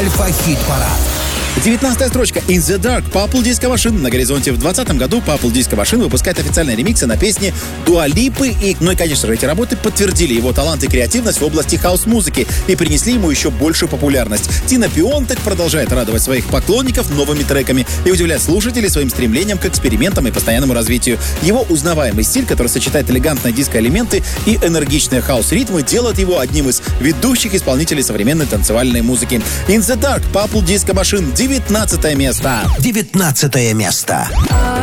Альфа-хит-парад. 19-я строчка «In the Dark» Purple Disco Machine. На горизонте в 2020 году Purple Disco Machine выпускает официальные ремиксы на песни Дуа Липы. И конечно же, эти работы подтвердили его талант и креативность в области хаус-музыки и принесли ему еще большую популярность. Тина Пионтек продолжает радовать своих поклонников новыми треками и удивлять слушателей своим стремлением к экспериментам и постоянному развитию. Его узнаваемый стиль, который сочетает элегантные диско-элементы и энергичные хаус-ритмы, делает его одним из ведущих исполнителей современной танцевальной музыки. «In the Dark» Purple Disco Machine. 19 место. 19 место.